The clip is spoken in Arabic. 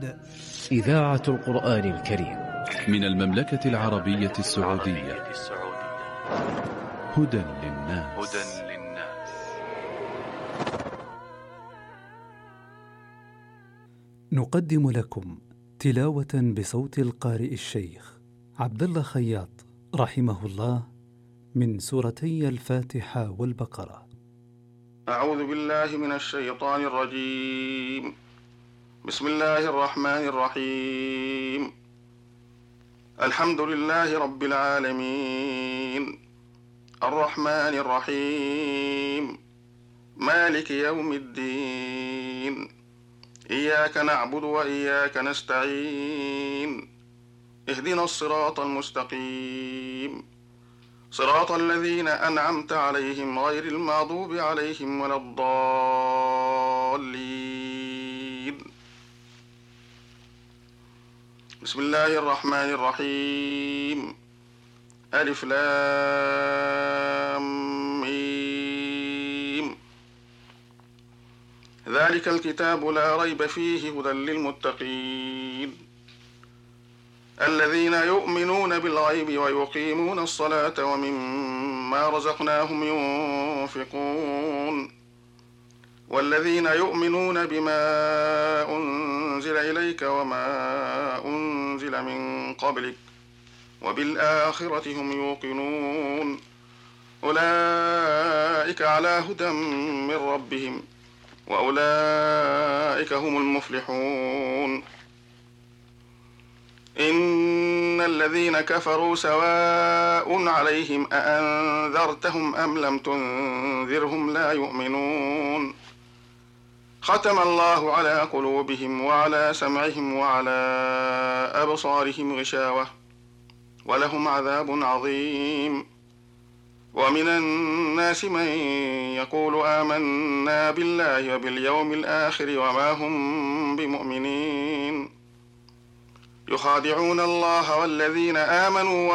الرشاد. إذاعة القرآن الكريم من المملكة العربية السعودية. هدى للناس. نقدم لكم تلاوة بصوت القارئ الشيخ عبد الله خياط رحمه الله من سورتي الفاتحة والبقرة. أعوذ بالله من الشيطان الرجيم. بسم الله الرحمن الرحيم. الحمد لله رب العالمين، الرحمن الرحيم، مالك يوم الدين، إياك نعبد وإياك نستعين، اهدنا الصراط المستقيم، صراط الذين أنعمت عليهم غير المغضوب عليهم ولا الضالين. بسم الله الرحمن الرحيم. ألف لام ميم. ذلك الكتاب لا ريب فيه هدى للمتقين الذين يؤمنون بالغيب ويقيمون الصلاة ومما رزقناهم ينفقون والذين يؤمنون بما أنزل إليك وما أنزل من قبلك وبالآخرة هم يوقنون أولئك على هدى من ربهم وأولئك هم المفلحون. إن الذين كفروا سواء عليهم أأنذرتهم أم لم تنذرهم لا يؤمنون. ختم الله على قلوبهم وعلى سمعهم وعلى أبصارهم غشاوة ولهم عذاب عظيم. ومن الناس من يقول آمنا بالله وباليوم الآخر وما هم بمؤمنين. يخادعون الله والذين آمنوا